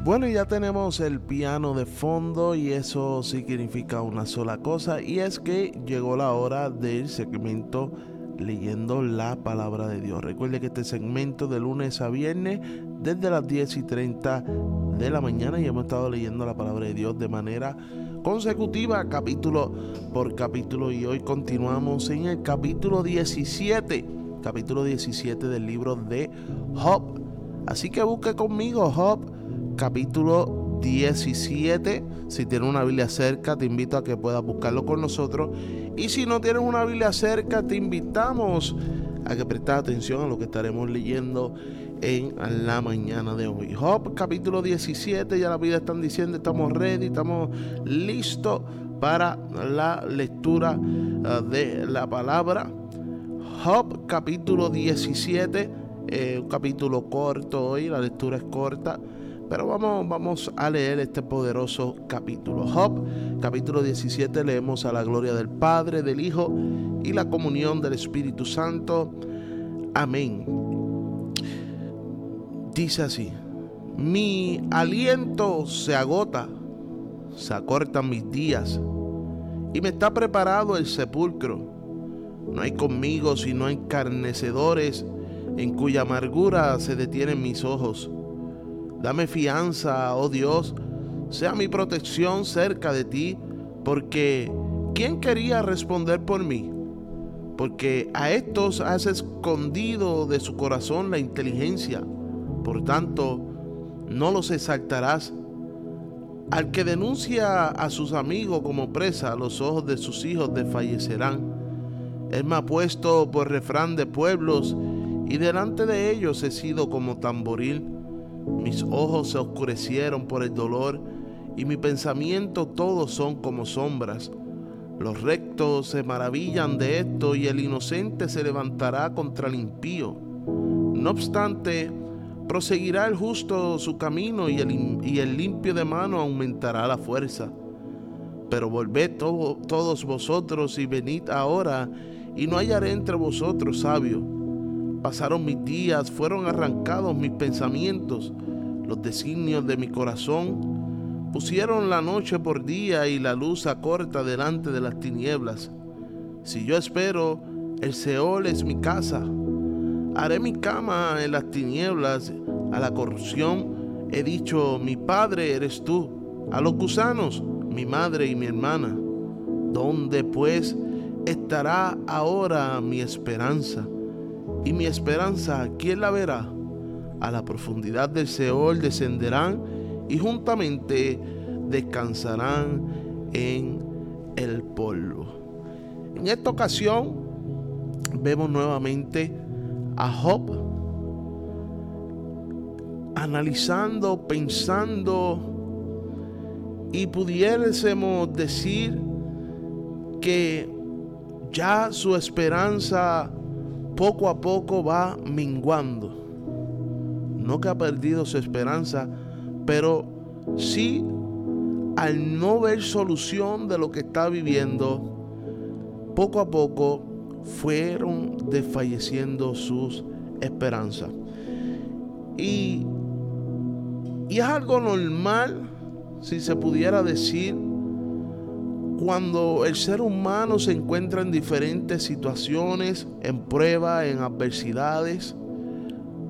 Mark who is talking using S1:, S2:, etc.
S1: Bueno, ya tenemos el piano de fondo y eso significa una sola cosa, y es que llegó la hora del segmento leyendo la palabra de Dios. Recuerde que este segmento de lunes a viernes desde las 10:30 de la mañana, y hemos estado leyendo la palabra de Dios de manera consecutiva, capítulo por capítulo, y hoy continuamos en el capítulo 17 del libro de Job. Así que busque conmigo Job capítulo 17. Si tienes una Biblia cerca, te invito a que puedas buscarlo con nosotros. Y si no tienes una Biblia cerca, te invitamos a que prestes atención a lo que estaremos leyendo en la mañana de hoy. Job capítulo 17, ya la Biblia están diciendo, estamos ready, estamos listos para la lectura de la palabra. Job capítulo 17, un capítulo corto hoy, la lectura es corta, pero vamos a leer este poderoso capítulo. Job capítulo 17, leemos: a la gloria del Padre, del Hijo y la comunión del Espíritu Santo. Amén. Dice así: mi aliento se agota, se acortan mis días, y me está preparado el sepulcro. No hay conmigo sino escarnecedores, en cuya amargura se detienen mis ojos. Dame fianza, oh Dios, sea mi protección cerca de ti, porque ¿quién quería responder por mí? Porque a estos has escondido de su corazón la inteligencia, por tanto, no los exaltarás. Al que denuncia a sus amigos como presa, los ojos de sus hijos desfallecerán. Él me ha puesto por refrán de pueblos, y delante de ellos he sido como tamboril. Mis ojos se oscurecieron por el dolor, y mi pensamiento todos son como sombras. Los rectos se maravillan de esto, y el inocente se levantará contra el impío. No obstante, proseguirá el justo su camino, y el limpio de mano aumentará la fuerza. Pero volved todos vosotros y venid ahora, y no hallaré entre vosotros sabio. Pasaron mis días, fueron arrancados mis pensamientos, los designios de mi corazón. Pusieron la noche por día, y la luz acorta delante de las tinieblas. Si yo espero, el Seol es mi casa. Haré mi cama en las tinieblas. A la corrupción he dicho: mi padre eres tú. A los gusanos, mi madre y mi hermana. ¿Dónde pues estará ahora mi esperanza? Y mi esperanza, ¿quién la verá? A la profundidad del Seol descenderán, y juntamente descansarán en el polvo. En esta ocasión vemos nuevamente a Job analizando, pensando, y pudiésemos decir que ya su esperanza poco a poco va menguando. No que ha perdido su esperanza, pero sí, al no ver solución de lo que está viviendo, poco a poco fueron desfalleciendo sus esperanzas. Y es algo normal, si se pudiera decir, cuando el ser humano se encuentra en diferentes situaciones, en pruebas, en adversidades.